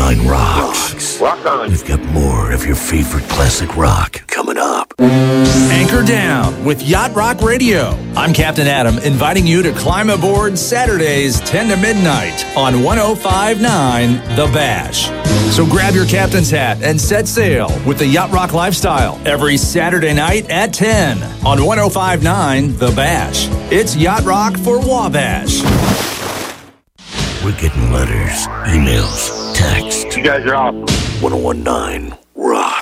1019 rocks. Rock on. We've got more of your favorite classic rock coming up. Anchor Down with Yacht Rock Radio. I'm Captain Adam, inviting you to climb aboard Saturdays 10 to midnight on 105.9 The Bash. So grab your captain's hat and set sail with the Yacht Rock lifestyle every Saturday night at 10 on 105.9 The Bash. It's Yacht Rock for Wabash. We're getting letters, emails, texts. You guys are awesome. 1019 rock.